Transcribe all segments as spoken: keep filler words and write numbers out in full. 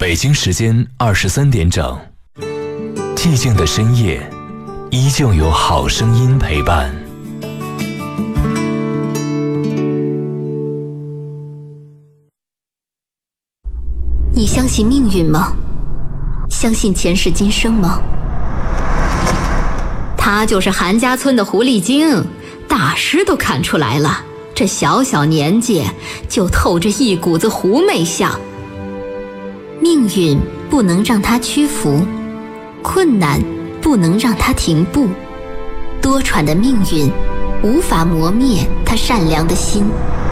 北京时间二十三点整，寂静的深夜，依旧有好声音陪伴。 你相信命运吗？相信前世今生吗？他就是韩家村的狐狸精，大师都看出来了，这小小年纪就透着一股子狐媚相。命运不能让他屈服，困难不能让他停步，多舛的命运无法磨灭他善良的心。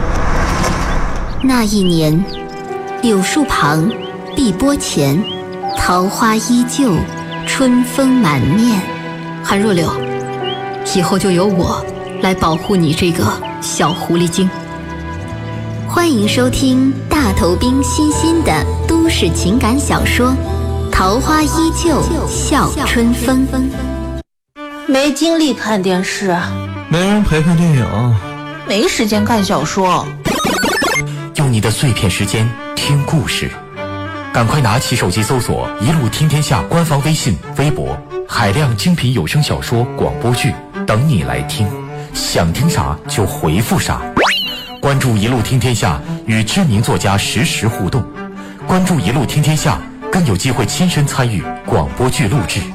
那一年，柳树旁，碧波前，桃花依旧，春风满面。韩若柳，以后就由我来保护你这个小狐狸精。欢迎收听大头兵新新的都市情感小说《桃花依旧笑春风》。 没精力看电视， 没人陪看电影， 没时间看小说。 用你的碎片时间听故事，赶快拿起手机搜索一路听天下官方微信微博，海量精品有声小说广播剧等你来听，想听啥就回复啥。关注一路听天下，与知名作家实时互动，关注一路听天下，更有机会亲身参与广播剧录制。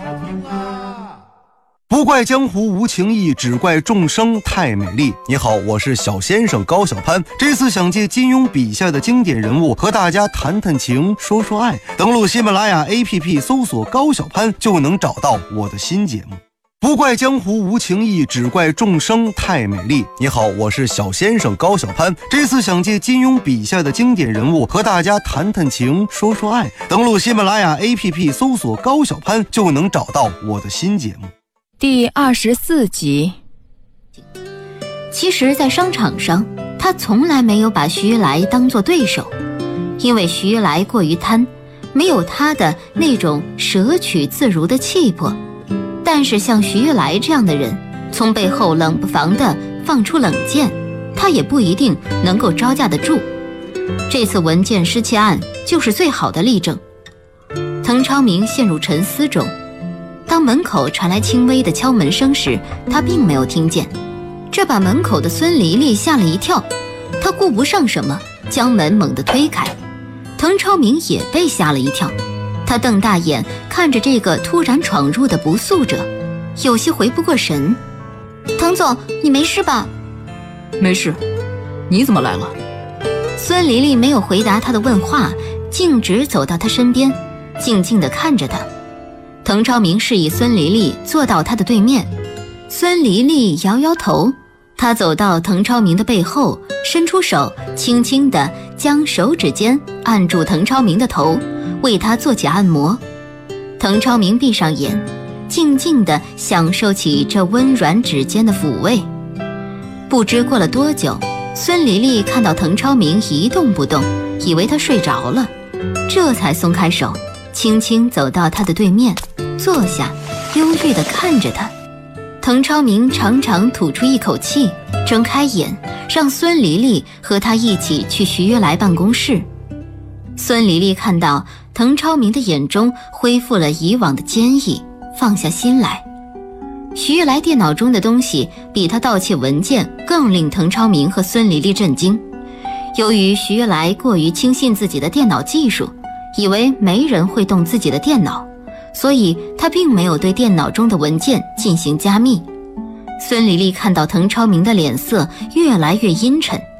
不怪江湖无情义，只怪众生太美丽。你好，我是小先生高小攀，这次想借金庸笔下的经典人物和大家谈谈情，说说爱。登录喜马拉雅 A P P 搜索高小攀，就能找到我的新节目。不怪江湖无情义，只怪众生太美丽。你好，我是小先生高小攀，这次想借金庸笔下的经典人物和大家谈谈情，说说爱。登录喜马拉雅 A P P 搜索高小攀，就能找到我的新节目。 第二十四集。 其实在商场上，他从来没有把徐玉来当作对手，因为徐玉来过于贪，没有他的那种舍取自如的气魄。但是像徐玉来这样的人，从背后冷不防地放出冷箭，他也不一定能够招架得住。这次文件失窃案就是最好的例证。滕超明陷入沉思中，当门口传来轻微的敲门声时，他并没有听见，这把门口的孙黎黎吓了一跳。他顾不上什么，将门猛地推开。滕超明也被吓了一跳，他瞪大眼看着这个突然闯入的不速者，有些回不过神。滕总，你没事吧？ 没事，你怎么来了？ 孙黎黎没有回答他的问话，径直走到他身边，静静地看着他。滕超明示意孙黎黎坐到他的对面，孙黎黎摇摇头。他走到滕超明的背后，伸出手，轻轻地将手指尖按住滕超明的头，为他做起按摩。滕超明闭上眼，静静地享受起这温软指尖的抚慰。不知过了多久，孙黎黎看到滕超明一动不动，以为他睡着了，这才松开手，轻轻走到他的对面，坐下，忧郁地看着他。滕超明长长吐出一口气，睁开眼，让孙黎黎和他一起去徐悦来办公室。孙黎黎看到滕超明的眼中恢复了以往的坚毅，放下心来。徐悦来电脑中的东西比他盗窃文件更令滕超明和孙黎黎震惊。由于徐悦来过于轻信自己的电脑技术，以为没人会动自己的电脑，所以他并没有对电脑中的文件进行加密。孙黎黎看到滕超明的脸色越来越阴沉，